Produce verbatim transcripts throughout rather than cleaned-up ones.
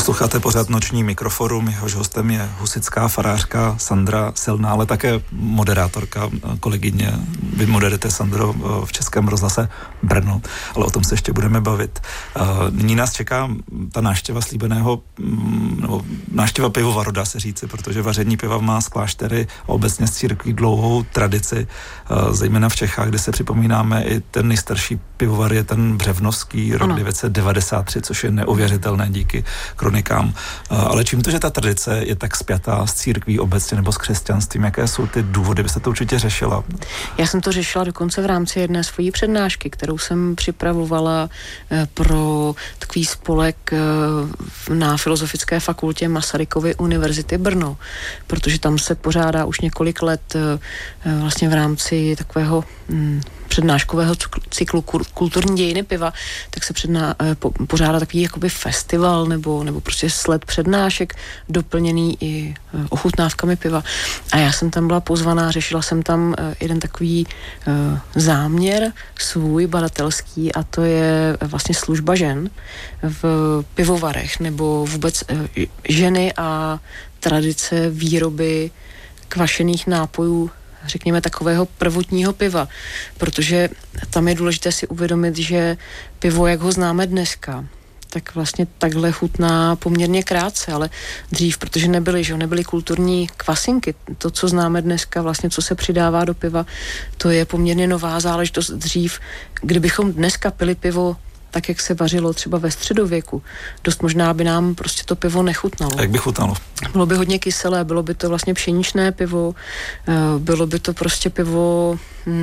Posloucháte pořád Noční mikroforum, jehož hostem je husitská farářka Sandra Silná, ale také moderátorka, kolegyně. Vy moderujete, Sandro, v Českém rozhlase Brno, ale o tom se ještě budeme bavit. Nyní nás čeká ta návštěva slíbeného, nebo návštěva pivovaru, dá se říci, protože vaření piva má z kláštery a obecně z církví dlouhou tradici, zejména v Čechách, kde se připomínáme i ten nejstarší pivovar je ten Břevnovský, rok devět set devadesát tři, což je neuvěřitelné díky kronikám. Ale čím to, že ta tradice je tak spjatá s církví obecně nebo s křesťanstvím? Jaké jsou ty důvody? Byste to určitě řešila. Já jsem to řešila dokonce v rámci jedné svojí přednášky, kterou jsem připravovala pro takový spolek na Filozofické fakultě Masarykovy univerzity Brno, protože tam se pořádá už několik let vlastně v rámci takového přednáškového cyklu Kulturní dějiny piva, tak se předná, po, pořádá takový jakoby festival nebo, nebo prostě sled přednášek doplněný i ochutnávkami piva. A já jsem tam byla pozvaná, řešila jsem tam jeden takový uh, záměr svůj badatelský, a to je vlastně služba žen v pivovarech nebo vůbec uh, ženy a tradice výroby kvašených nápojů, řekněme takového prvotního piva, protože tam je důležité si uvědomit, že pivo, jak ho známe dneska, tak vlastně takhle chutná poměrně krátce, ale dřív, protože nebyly, že nebyly kulturní kvasinky, to, co známe dneska, vlastně, co se přidává do piva, to je poměrně nová záležitost. Dřív, kdybychom dneska pili pivo tak, jak se vařilo třeba ve středověku, dost možná by nám prostě to pivo nechutnalo. Jak by chutnalo? Bylo by hodně kyselé, bylo by to vlastně pšeničné pivo, bylo by to prostě pivo,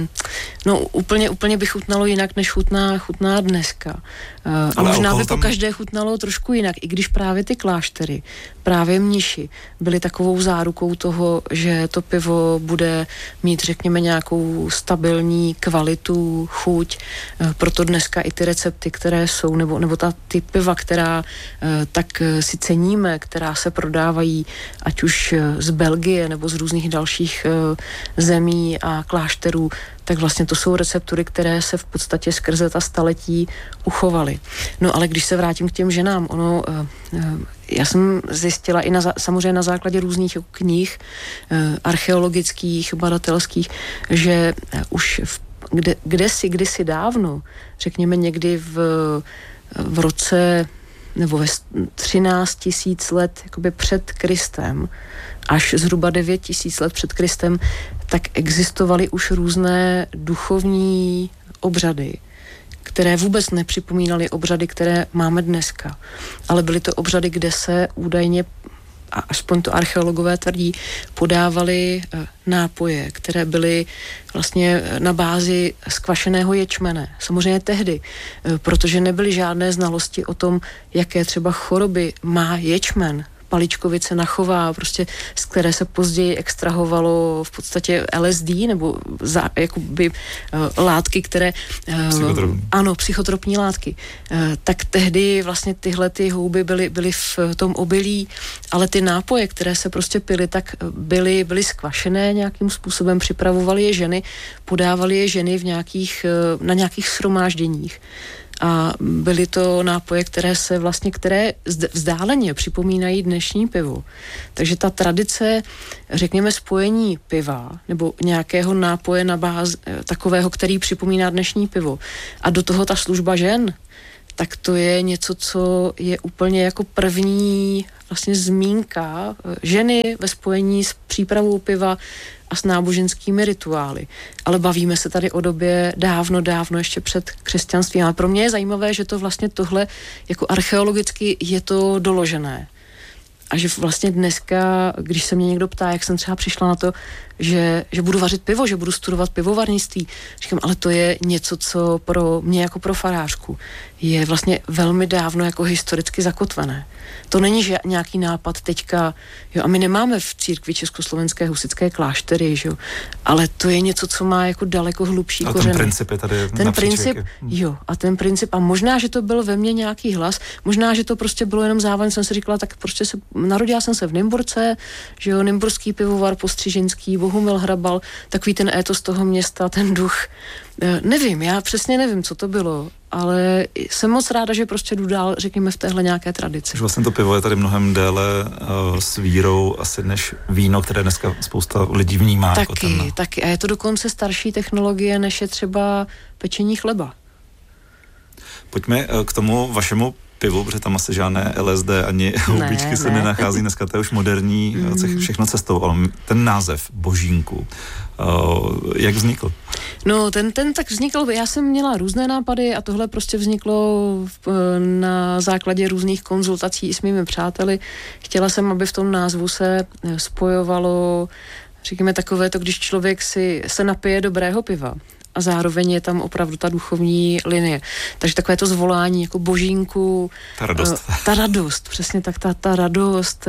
no úplně, úplně by chutnalo jinak, než chutná, chutná dneska. A ale možná by to tam... každé chutnalo trošku jinak, i když právě ty kláštery, právě mniši byly takovou zárukou toho, že to pivo bude mít, řekněme, nějakou stabilní kvalitu, chuť, proto dneska i ty recepty, které jsou, nebo, nebo ta, ty piva, která tak si ceníme, která se prodávají, ať už z Belgie, nebo z různých dalších zemí a klášterů, tak vlastně to jsou receptury, které se v podstatě skrze ta staletí uchovaly. No ale když se vrátím k těm ženám, ono, já jsem zjistila i na, samozřejmě na základě různých knih archeologických, badatelských, že už v, kde, kdesi, kdysi dávno, řekněme někdy v, v roce nebo ve třináct tisíc let jakoby před Kristem, až zhruba devět tisíc let před Kristem, tak existovaly už různé duchovní obřady, které vůbec nepřipomínaly obřady, které máme dneska. Ale byly to obřady, kde se údajně, a aspoň to archeologové tvrdí, podávaly nápoje, které byly vlastně na bázi skvašeného ječmene. Samozřejmě tehdy, protože nebyly žádné znalosti o tom, jaké třeba choroby má ječmen, paličkovice nachová, prostě z které se později extrahovalo v podstatě L S D, nebo za, jakoby uh, látky, které... Uh, Psychotropní. Ano, psychotropní látky. Uh, tak tehdy vlastně tyhle ty houby byly, byly v tom obilí, ale ty nápoje, které se prostě pily, tak byly, byly skvašené nějakým způsobem, připravovaly je ženy, podávaly je ženy v nějakých, uh, na nějakých shromážděních. A byly to nápoje, které se vlastně, které vzdáleně připomínají dnešní pivo. Takže ta tradice, řekněme, spojení piva nebo nějakého nápoje na bázi takového, který připomíná dnešní pivo. A do toho ta služba žen, tak to je něco, co je úplně jako první vlastně zmínka ženy ve spojení s přípravou piva a s náboženskými rituály. Ale bavíme se tady o době dávno, dávno ještě před křesťanstvím. Ale pro mě je zajímavé, že to vlastně tohle jako archeologicky je to doložené. A že vlastně dneska, když se mě někdo ptá, jak jsem třeba přišla na to, že, že budu vařit pivo, že budu studovat pivovarnictví, říkám, ale to je něco, co pro mě jako pro farářku je vlastně velmi dávno jako historicky zakotvené. To není že nějaký nápad teďka, jo, a my nemáme v církvi československé husitské kláštery, že jo, ale to je něco, co má jako daleko hlubší kořeny. A ten princip je tady Ten princip, jo, a ten princip, a možná, že to byl ve mně nějaký hlas, možná, že to prostě bylo jenom závan, jsem si říkala, tak prostě se narodila jsem se v Nymburce, že jo, nymburský pivovar, Postřižinský, Bohumil Hrabal, takový ten étos toho města, ten duch. Nevím, já přesně nevím, co to bylo, ale jsem moc ráda, že prostě jdu dál, řekněme, v téhle nějaké tradici. Že vlastně to pivo je tady mnohem déle uh, s vírou asi než víno, které dneska spousta lidí vnímá. Taky, jako téma. taky. A je to dokonce starší technologie, než je třeba pečení chleba. Pojďme k tomu vašemu pivu, protože tam asi žádné L S D ani houbičky se ne. nenachází. Dneska to je už moderní, mm. všechno cestou, ale ten název Božínku, jak vznikl? No, ten, ten tak vznikl, já jsem měla různé nápady a tohle prostě vzniklo na základě různých konzultací s mými přáteli. Chtěla jsem, aby v tom názvu se spojovalo, řekněme, takové to, když člověk si se napije dobrého piva a zároveň je tam opravdu ta duchovní linie. Takže takové to zvolání jako Božínku. Ta radost. Ta radost, přesně tak, ta, ta radost,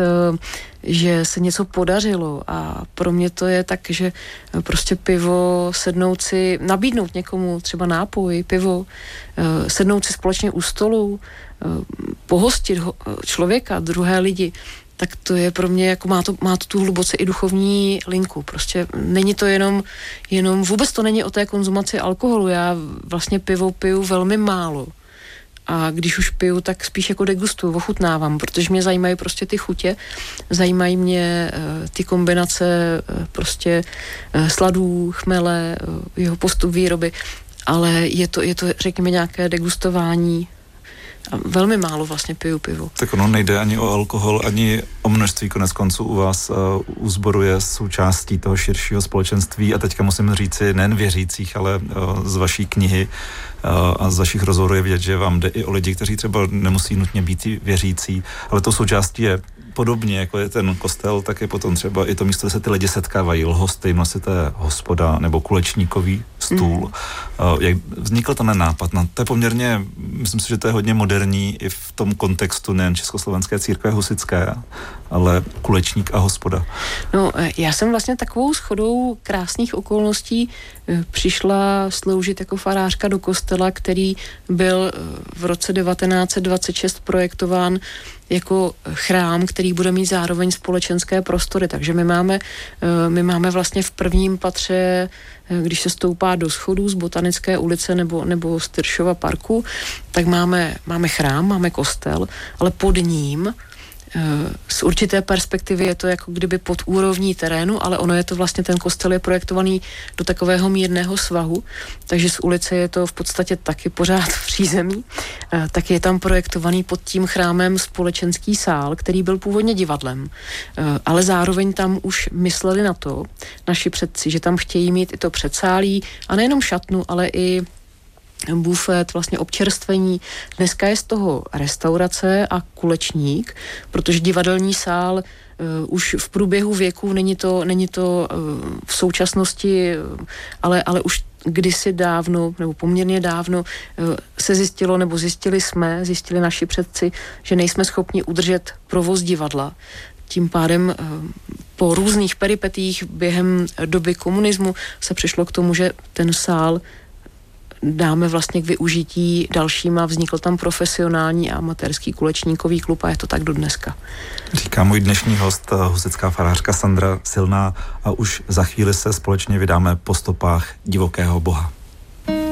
že se něco podařilo a pro mě to je tak, že prostě pivo, sednout si, nabídnout někomu třeba nápoj, pivo, sednout si společně u stolu, pohostit člověka, druhé lidi, tak to je pro mě, jako má to, má to tu hluboce i duchovní linku. Prostě není to jenom, jenom, vůbec to není o té konzumaci alkoholu. Já vlastně pivo piju velmi málo. A když už piju, tak spíš jako degustuju, ochutnávám, protože mě zajímají prostě ty chutě, zajímají mě uh, ty kombinace uh, prostě uh, sladů, chmele, uh, jeho postup výroby, ale je to, je to, řekněme, nějaké degustování. A velmi málo vlastně piju pivo. Tak ono nejde ani o alkohol, ani o množství, konec konců u vás uh, u sboru je součástí toho širšího společenství a teďka musím říci nejen věřících, ale uh, z vaší knihy uh, a z vašich rozhovorů je vidět, že vám jde i o lidi, kteří třeba nemusí nutně být věřící, ale tou součástí je podobně, jako je ten kostel, tak je potom třeba i to místo, kde se ty lidi setkávají, lhostejno, asi to je hospoda nebo kulečníkový stůl. Mm. Uh, jak vznikl ten nápad? No, to je poměrně, myslím si, že to je hodně moderní i v tom kontextu nejen Československé církve husitské, ale kulečník a hospoda. No, já jsem vlastně takovou shodou krásných okolností přišla sloužit jako farářka do kostela, který byl v roce devatenáct set dvacet šest projektován jako chrám, který bude mít zároveň společenské prostory. Takže my máme, my máme vlastně v prvním patře, když se stoupá do schodů z Botanické ulice nebo, nebo z Tyršova parku, tak máme, máme chrám, máme kostel, ale pod ním z určité perspektivy je to jako kdyby pod úrovní terénu, ale ono je to vlastně, ten kostel je projektovaný do takového mírného svahu, takže z ulice je to v podstatě taky pořád v přízemí, tak je tam projektovaný pod tím chrámem společenský sál, který byl původně divadlem, ale zároveň tam už mysleli na to naši předci, že tam chtějí mít i to předsálí a nejenom šatnu, ale i bufet, vlastně občerstvení. Dneska je z toho restaurace a kulečník, protože divadelní sál uh, už v průběhu věku není to, není to uh, v současnosti, uh, ale, ale už kdysi dávno, nebo poměrně dávno uh, se zjistilo, nebo zjistili jsme, zjistili naši předci, že nejsme schopni udržet provoz divadla. Tím pádem uh, po různých peripetích během doby komunismu se přišlo k tomu, že ten sál dáme vlastně k využití dalším a vznikl tam profesionální a amatérský kulečníkový klub a je to tak do dneska. Říká můj dnešní host, husitská farářka Sandra Silná, a už za chvíli se společně vydáme po stopách divokého boha.